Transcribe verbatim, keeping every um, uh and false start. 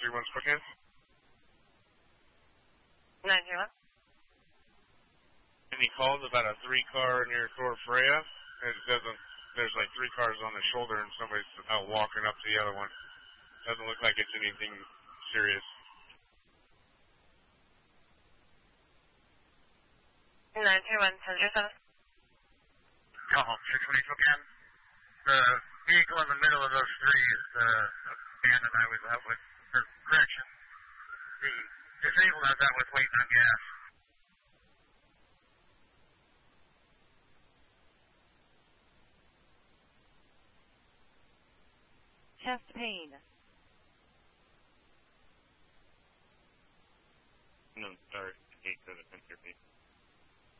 three one Spokane. nine three one. Any calls about a three car near Thor Freya? It doesn't, there's like three cars on the shoulder and somebody's out walking up to the other one. Doesn't look like it's anything serious. nine three one, ten zero seven. Call home, six one eight Spokane. The vehicle in the middle of those three is the man that I was out with, or correction. The disabled I was out with waiting on gas. Chest pain. No, sorry, eight to the center,